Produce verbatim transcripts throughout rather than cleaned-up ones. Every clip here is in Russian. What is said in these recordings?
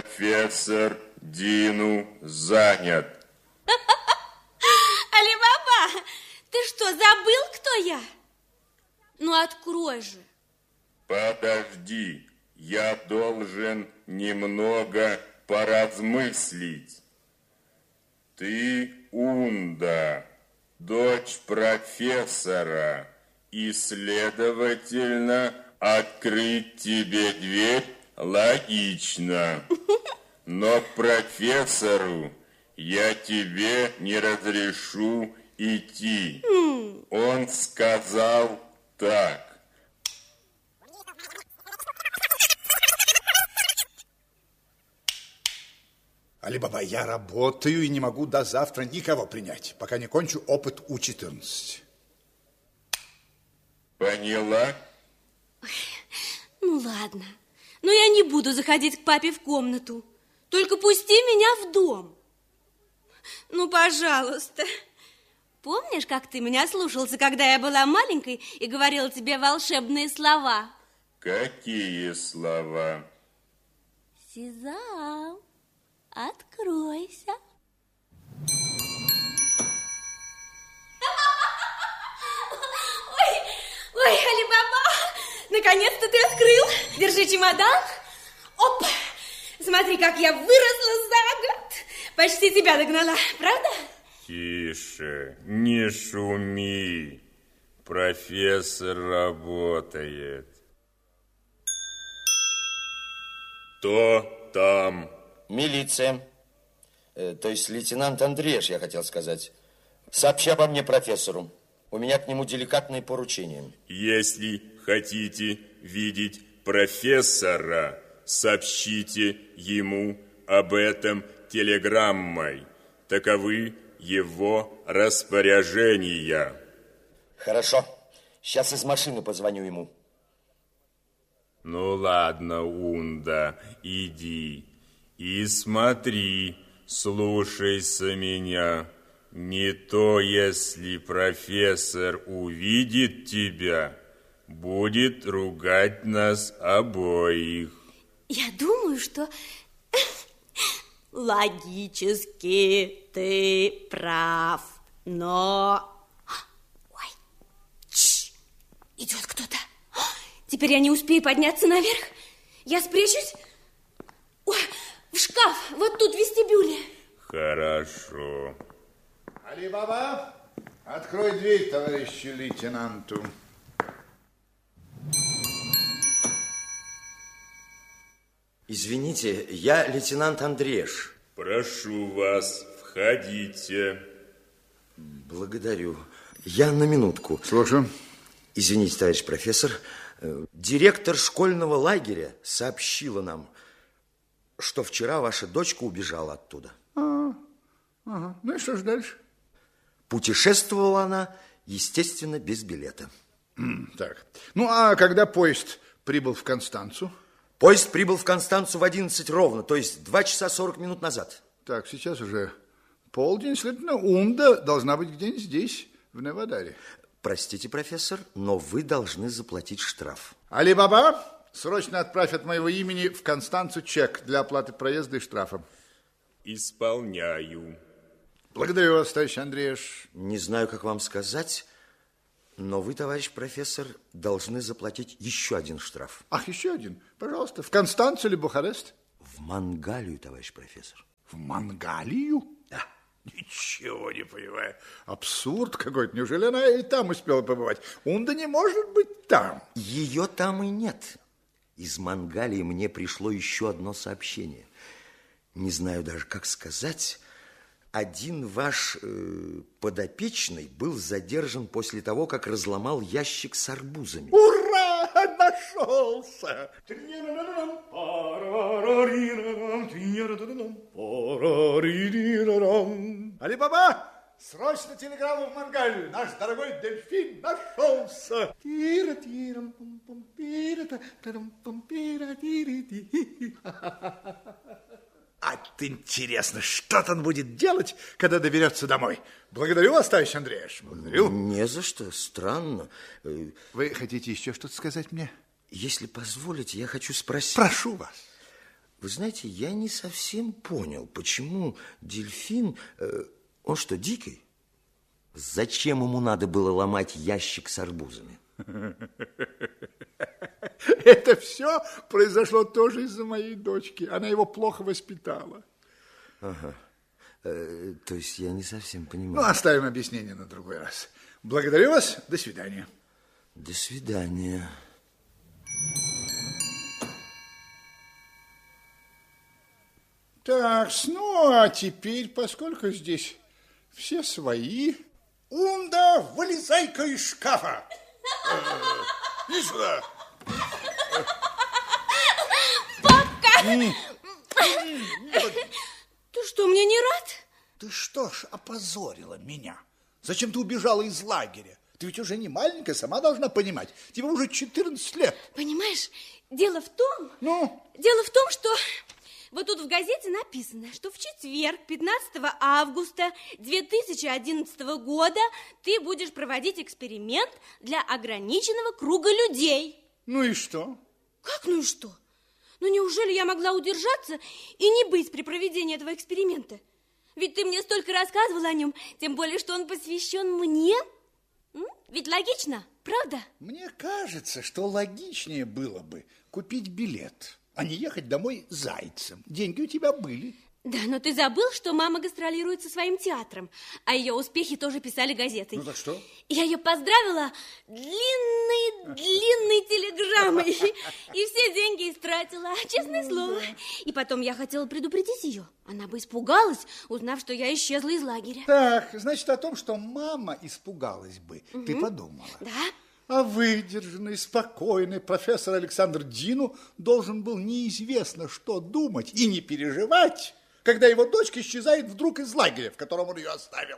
профессор Дину занят. Али-Баба, ты что, забыл, кто я? Ну, открой же. Подожди, я должен немного поразмыслить. Ты Унда, дочь профессора, и, следовательно, открыть тебе дверь логично. Но к профессору я тебе не разрешу идти. Он сказал так. Али-Баба, я работаю и не могу до завтра никого принять, пока не кончу опыт У четырнадцать. Поняла? Ну, ладно. Но я не буду заходить к папе в комнату. Только пусти меня в дом. Ну, пожалуйста. Помнишь, как ты меня слушался, когда я была маленькой и говорила тебе волшебные слова? Какие слова? Сезам, откройся. Ой, ой, Али-Баба, наконец-то ты открыл. Держи чемодан. Оп, смотри, как я выросла за год. Почти тебя догнала, правда? Тише, не шуми. Профессор работает. Кто там? Милиция. Э, то есть лейтенант Андрееш, я хотел сказать. Сообщи обо мне профессору. У меня к нему деликатные поручения. Если хотите видеть профессора, сообщите ему об этом телеграммой. Таковы его распоряжения. Хорошо. Сейчас из машины позвоню ему. Ну ладно, Унда, иди и смотри, слушайся меня. Не то, если профессор увидит тебя, будет ругать нас обоих. Я думаю, что логически ты прав, но... Ой, Чш, идет кто-то. Теперь я не успею подняться наверх. Я спрячусь Ой, в шкаф, вот тут, в вестибюле. Хорошо. Али-Баба, открой дверь товарищу лейтенанту. Извините, я лейтенант Андрееш. Прошу вас, входите. Благодарю. Я на минутку. Слушаю. Извините, товарищ профессор. Директор школьного лагеря сообщила нам, что вчера ваша дочка убежала оттуда. А, ага. Ну и что ж дальше? Путешествовала она, естественно, без билета. Так. Ну, а когда поезд прибыл в Констанцу? Поезд прибыл в Констанцу в одиннадцать ровно, то есть два часа сорок минут назад. Так, сейчас уже полдень, следовательно, Унда должна быть где-нибудь здесь, в Невадаре. Простите, профессор, но вы должны заплатить штраф. Али-Баба, срочно отправь от моего имени в Констанцу чек для оплаты проезда и штрафа. Исполняю. Благодарю вас, товарищ Андрееш. Не знаю, как вам сказать, но вы, товарищ профессор, должны заплатить еще один штраф. Ах, еще один? Пожалуйста. В Констанцу или Бухарест? В Мангалию, товарищ профессор. В Мангалию? Да. Ничего не понимаю. Абсурд какой-то. Неужели она и там успела побывать? Унда не может быть там. Ее там и нет. Из Мангалии мне пришло еще одно сообщение. Не знаю даже, как сказать. Один ваш э, подопечный был задержан после того, как разломал ящик с арбузами. Ура! Нашелся! Али-Баба, срочно телеграмму в Мангалию. Наш дорогой дельфин нашелся. А интересно, что он будет делать, когда доберется домой? Благодарю вас, товарищ Андрееш. Благодарю. Не за что, странно. Вы хотите еще что-то сказать мне? Если позволите, я хочу спросить... Прошу вас. Вы знаете, я не совсем понял, почему дельфин... Э, он что, дикий? Зачем ему надо было ломать ящик с арбузами? Это все произошло тоже из-за моей дочки. Она его плохо воспитала. Ага. Э, то есть я не совсем понимаю. Ну, оставим объяснение на другой раз. Благодарю вас. До свидания. До свидания. Так, ну, а теперь, поскольку здесь все свои... Унда, вылезай-ка из шкафа. Иди сюда. Папка! Ты что, мне не рад? Ты что ж опозорила меня? Зачем ты убежала из лагеря? Ты ведь уже не маленькая, сама должна понимать. Тебе уже четырнадцать лет. Понимаешь, дело в том... Ну? Дело в том, что... Вот тут в газете написано, что в четверг, пятнадцатого августа две тысячи одиннадцатого года ты будешь проводить эксперимент для ограниченного круга людей. Ну и что? Как ну и что? Ну неужели я могла удержаться и не быть при проведении этого эксперимента? Ведь ты мне столько рассказывала о нем, тем более, что он посвящен мне. М? Ведь логично, правда? Мне кажется, что логичнее было бы купить билет, а не ехать домой зайцем. Деньги у тебя были. Да, но ты забыл, что мама гастролирует со своим театром, а ее успехи тоже писали газеты. Ну так что? Я ее поздравила длинной, длинной телеграммой и все деньги истратила, честное слово. И потом я хотела предупредить ее. Она бы испугалась, узнав, что я исчезла из лагеря. Так, значит, о том, что мама испугалась бы, угу. Ты подумала. Да. А выдержанный, спокойный профессор Александр Дину должен был неизвестно что думать и не переживать, когда его дочка исчезает вдруг из лагеря, в котором он ее оставил.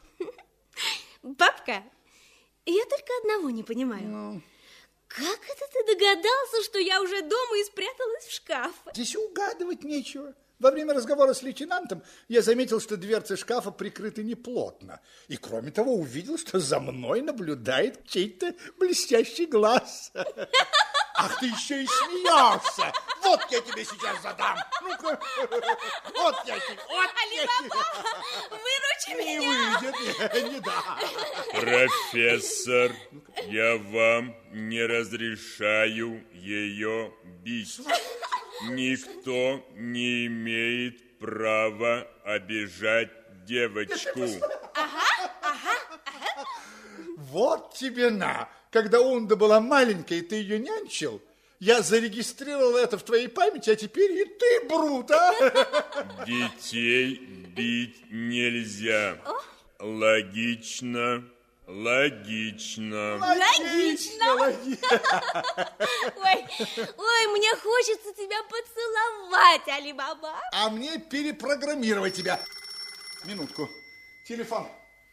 Папка, я только одного не понимаю. Ну? Как это ты догадался, что я уже дома и спряталась в шкаф? Здесь угадывать нечего. Во время разговора с лейтенантом я заметил, что дверцы шкафа прикрыты неплотно. И, кроме того, увидел, что за мной наблюдает чей-то блестящий глаз. Ах, ты еще и смеешься. Вот я тебе сейчас задам. Ну-ка. Вот я тебе. Вот Али-Баба, выручи не меня. Не выйдет, не да. Профессор, я вам не разрешаю ее бить. Никто не имеет права обижать девочку. Ага, ага, ага. Вот тебе на. Когда Унда была маленькой, ты ее нянчил, я зарегистрировал это в твоей памяти, а теперь и ты, Брут, а? Детей бить нельзя. Логично. Логично. Логично. Логично. Ой, ой, мне хочется тебя поцеловать, Али-Баба. А мне перепрограммировать тебя. Минутку. Телефон.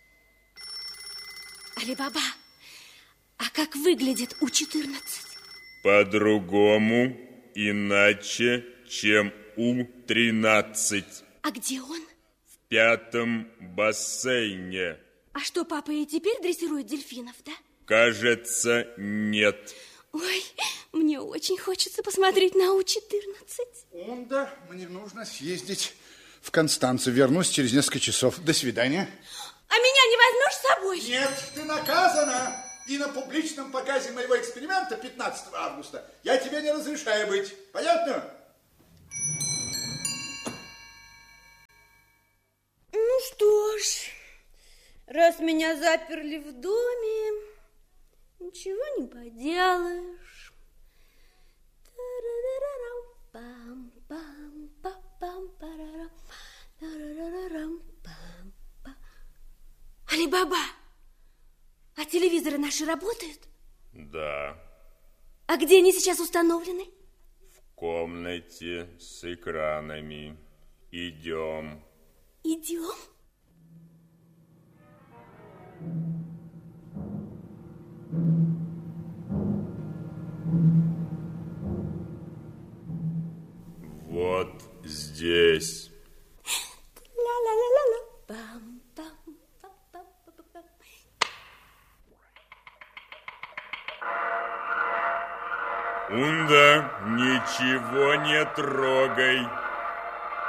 Али-Баба, а как выглядит У четырнадцать? По-другому, иначе, чем У тринадцать. А где он? В пятом бассейне. А что, папа и теперь дрессирует дельфинов, да? Кажется, нет. Ой, мне очень хочется посмотреть на У четырнадцать. Унда, мне нужно съездить в Констанцию. Вернусь через несколько часов. До свидания. А меня не возьмешь с собой? Нет, ты наказана. И на публичном показе моего эксперимента пятнадцатого августа я тебе не разрешаю быть. Понятно? Ну что ж, раз меня заперли в доме, ничего не поделаешь. Али-Баба, а телевизоры наши работают? Да. А где они сейчас установлены? В комнате с экранами. Идем. Идем? Вот здесь. Ла-ла-ла-ла-ла. Пам-пам-пам-пам-пам-пам. Унда, ничего нет. трогай.